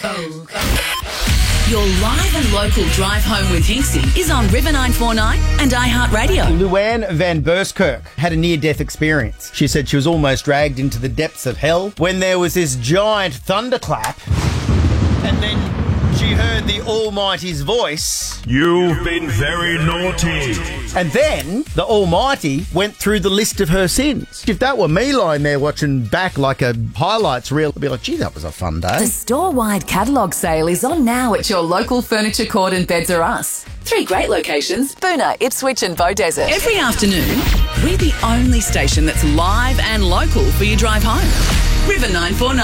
Your live and local drive home with Hinksy is on River 949 and iHeartRadio. Luann Van Buskirk had a near-death experience. She said she was almost dragged into the depths of hell when there was this giant thunderclap, and then she heard the Almighty's voice. You've been very naughty. And then the Almighty went through the list of her sins. If that were me lying there watching back like a highlights reel, I'd be like, gee, that was a fun day. The store-wide catalogue sale is on now at your local Furniture Court and Beds R Us. 3 great locations: Boonah, Ipswich and Beaudesert. Every afternoon, we're the only station that's live and local for your drive home. River 949.